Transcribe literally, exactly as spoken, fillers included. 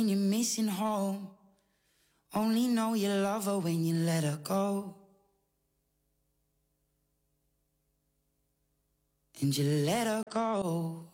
you're missing home. Only know you love her when you let her go. And you let her go.